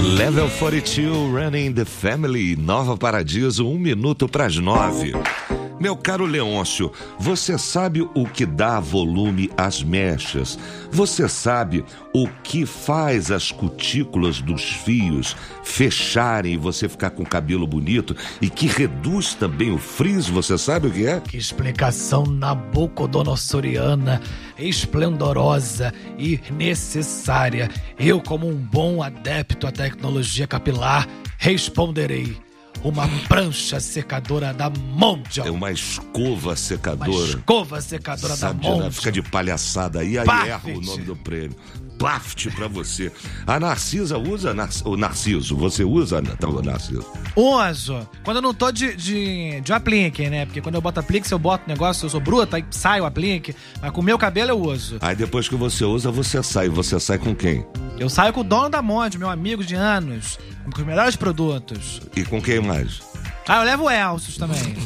Level 42, Running the Family, Nova Paradiso, 1 minuto para as 9. Meu caro Leôncio, você sabe o que dá volume às mechas? Você sabe o que faz as cutículas dos fios fecharem e você ficar com o cabelo bonito e que reduz também o frizz? Você sabe o que é? Que explicação nabucodonossoriana, esplendorosa e necessária. Eu, como um bom adepto à tecnologia capilar, responderei. Uma prancha secadora da Mondial. É uma escova secadora. Uma escova secadora da Mondial. Fica de palhaçada aí erra o nome do prêmio. Plaft pra você. A Narcisa usa o Narciso. Você usa o Narciso? Uso. Quando eu não tô de aplique, né? Porque quando eu boto aplique, se eu boto negócio, eu sou bruta, aí sai o aplique. Mas com o meu cabelo eu uso. Aí depois que você usa, você sai. Você sai com quem? Eu saio com o dono da Mondial, meu amigo de anos. Com os melhores produtos. E com quem mais? Eu levo o Elcios também.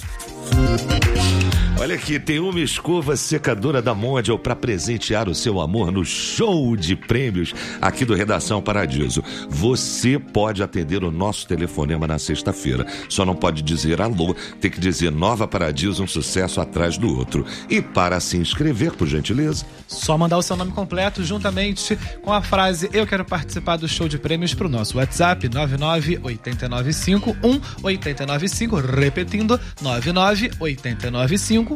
Olha aqui, tem uma escova secadora da Mondial para presentear o seu amor no show de prêmios aqui do Redação Paradiso. Você pode atender o nosso telefonema na sexta-feira. Só não pode dizer alô, tem que dizer Nova Paradiso, um sucesso atrás do outro. E para se inscrever, por gentileza, só mandar o seu nome completo juntamente com a frase "Eu quero participar do show de prêmios" pro nosso WhatsApp 998951895, repetindo 998951895.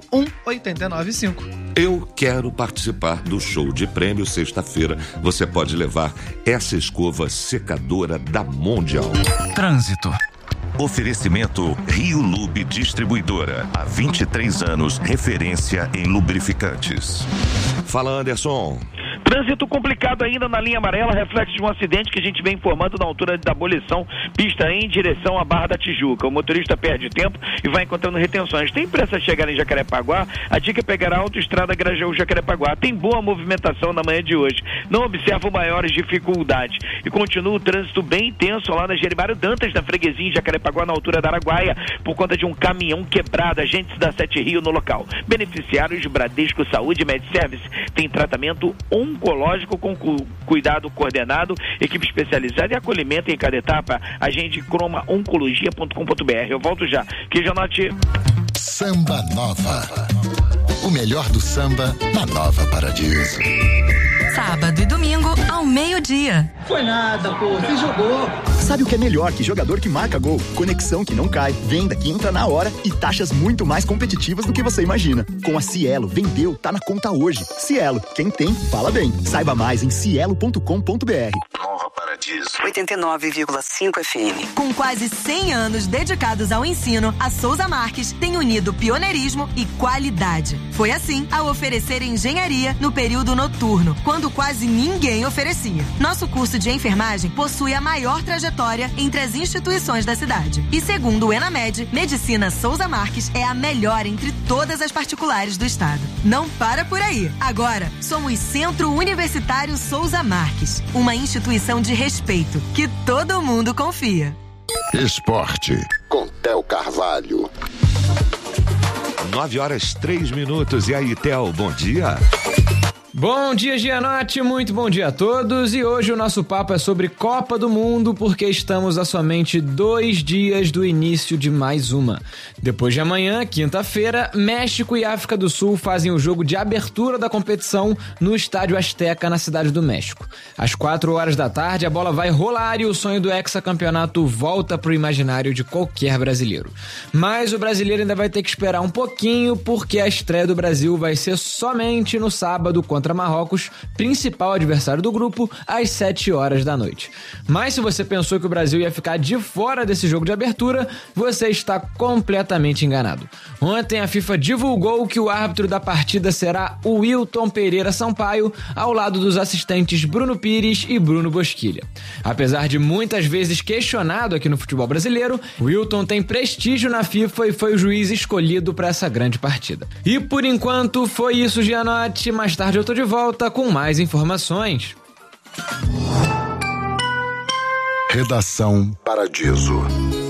Eu quero participar do show de prêmios sexta-feira. Você pode levar essa escova secadora da Mondial. Trânsito. Oferecimento Rio Lube Distribuidora. Há 23 anos, referência em lubrificantes. Fala, Anderson. Trânsito complicado ainda na linha amarela, reflexo de um acidente que a gente vem informando na altura da abolição, pista em direção à Barra da Tijuca. O motorista perde tempo e vai encontrando retenções. Tem pressa de chegar em Jacarepaguá? A dica é pegar a autoestrada Grajaú-Jacarepaguá. Tem boa movimentação na manhã de hoje. Não observo maiores dificuldades. E continua o trânsito bem intenso lá na Gerimário Dantas, na freguesia em Jacarepaguá, na altura da Araguaia, por conta de um caminhão quebrado. Agentes da Sete Rio no local. Beneficiários Bradesco Saúde Med Service. Tem tratamento oncológico com cuidado coordenado, equipe especializada e acolhimento em cada etapa. Agende cromaoncologia.com.br. Eu volto já. Que já note. Samba Nova. O melhor do samba na Nova Paradiso. Sábado e domingo ao meio-dia. Foi nada, pô, você jogou. Sabe o que é melhor que jogador que marca gol? Conexão que não cai, venda que entra na hora e taxas muito mais competitivas do que você imagina. Com a Cielo, vendeu, tá na conta hoje. Cielo, quem tem, fala bem. Saiba mais em cielo.com.br. Nova Paradiso. 89,5 FM. Com quase 100 anos dedicados ao ensino, a Souza Marques tem unido pioneirismo e qualidade. Foi assim ao oferecer engenharia no período noturno, quando quase ninguém oferecia. Nosso curso de enfermagem possui a maior trajetória entre as instituições da cidade. E segundo o Enamed, Medicina Souza Marques é a melhor entre todas as particulares do estado. Não para por aí. Agora, somos Centro Universitário Souza Marques, uma instituição de respeito que todo mundo confia. Esporte com Theo Carvalho. 9h03. E aí, Theo, bom dia. Bom dia, Gianotti, muito bom dia a todos. E hoje o nosso papo é sobre Copa do Mundo, porque estamos a somente 2 dias do início de mais uma. Depois de amanhã, quinta-feira, México e África do Sul fazem o jogo de abertura da competição no Estádio Azteca, na Cidade do México. Às 4h da tarde, a bola vai rolar e o sonho do hexacampeonato volta pro imaginário de qualquer brasileiro. Mas o brasileiro ainda vai ter que esperar um pouquinho, porque a estreia do Brasil vai ser somente no sábado contra Marrocos, principal adversário do grupo, às 7h da noite. Mas se você pensou que o Brasil ia ficar de fora desse jogo de abertura, você está completamente enganado. Ontem a FIFA divulgou que o árbitro da partida será o Wilton Pereira Sampaio, ao lado dos assistentes Bruno Pires e Bruno Bosquilha. Apesar de muitas vezes questionado aqui no futebol brasileiro, Wilton tem prestígio na FIFA e foi o juiz escolhido para essa grande partida. E por enquanto foi isso, Gianotti. Mais tarde eu tô de volta com mais informações. Redação Paradiso.